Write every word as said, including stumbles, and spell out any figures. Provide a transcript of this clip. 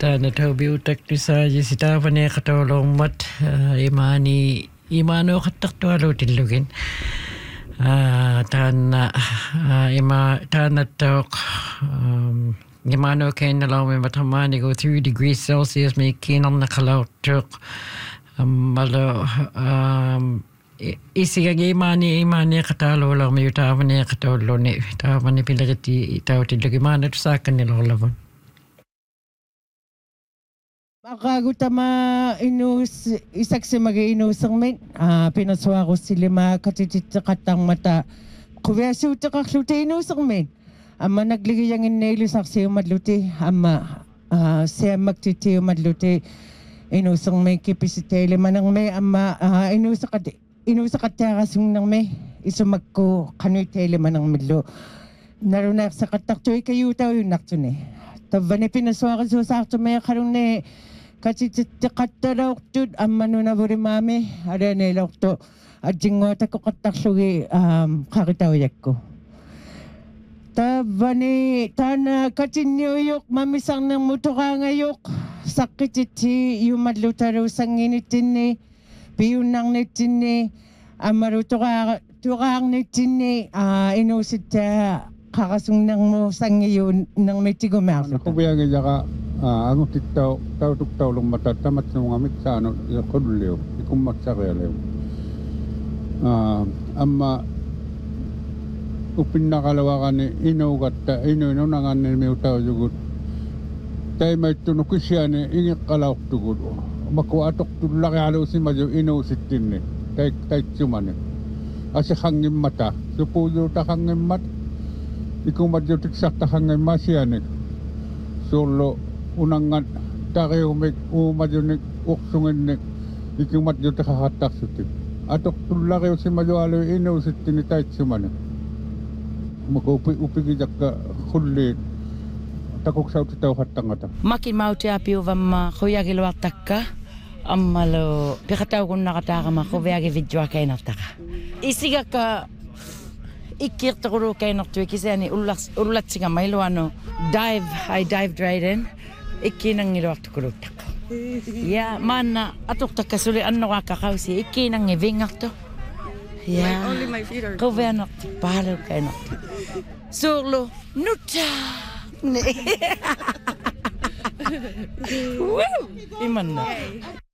tana taubiu taknisa jisitavane katolongmat imani imano khatartualu tillugin tana ima tana tok imano kainalaw matamani go three degrees Celsius me kinan nakalaw tok malo isiga imani imani katalo lang may utavane katolo ni tavane pilagiti tawti lugimana tusakan nilolavan. Ako tama inus isak si mag-inusang men pinaswa ko si lima katititakatang mata kuya siya utakakluti inusang men ama nagligay ang inailusak siya madluti ama siya magtiti madluti inusang men kipisitele manang may ama inusak inusak at yakasong nang may isumak ko kanoy tele manang midlo narunak sa kataktoy kayo tao yung nakto ni tabane pinaswa ko sa sakto may karong ni kasi tikataraw tud amano na buri mami ada ne lokto ajingo ta ko kataksugi um kakitaw yakko tabani tana katinyuyok mamisang ng mutuka ngayok sakit iti yumadlutaro sanginitini piyunang nitini amarutuka tukang nitini ah inusita kakasung nang mo sangiyon ng mitigomer ko biyang jaka ang titaw taw tuktaw long mata tamat sa mga mit sa ano koduleo ikumat sa releo ah amma upin nakalawakan ni inugat ta inu no nangan ni miutaw jugut tay may tunok siya ni ingik kalawak tugod mako atok tulak halo si majo inu sitin ni tay tay cuman asi hangim mata supuyo ta hangim mat ikumat jo tiksak ta hangim masya ni solo unangan tayo umek umajunik uksungin nek ikumat jo takahatak sutik atok tulak yo si majo alo inu sitin ni tay cuman makopi upi gijak ka khullit takok saut taw hatangata makin mauti api uvamma khoyagilo atakka ammalo pikataw kun nakataka ma khoyagi video kainataka isiga ka ikirturu kainattu kisani ullas ullatsiga mailuano dive I dived right in ikinang ngilwaktukuluk ya mana atuktakka suli anno ka kausi ikinang ngivingakto yeah only my feet are khovenak palo kainat solo nuta Woo! Iman na.